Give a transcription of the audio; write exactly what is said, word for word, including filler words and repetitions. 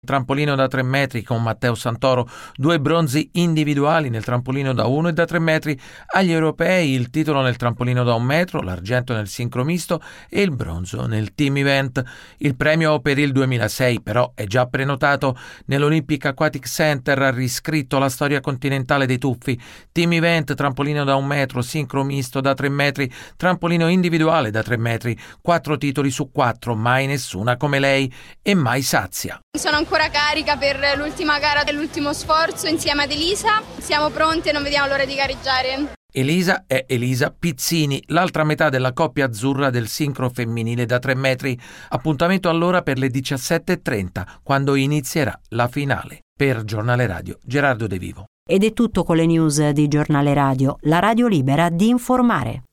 Trampolino da tre metri con Matteo Santoro, due bronzi individuali nel trampolino da uno e da tre metri. Agli europei il titolo nel trampolino da un metro, l'argento nel sincro misto e il bronzo nel team event. Il premio per il duemilasei però è già prenotato. Nell'Olympic Aquatic Center ha riscritto la storia continentale dei tuffi. Team event, trampolino da un metro, sincro misto da tre metri, trampolino individuale da tre metri. Quattro titoli su quattro, mai nessuna come lei e mai sazia. Sono ancora carica per l'ultima gara dell'ultimo sforzo insieme ad Elisa. Siamo pronte e non vediamo l'ora di gareggiare. Elisa è Elisa Pizzini, l'altra metà della coppia azzurra del sincro femminile da tre metri. Appuntamento allora per le diciassette e trenta, quando inizierà la finale. Per Giornale Radio, Gerardo De Vivo. Ed è tutto con le news di Giornale Radio, la radio libera di informare.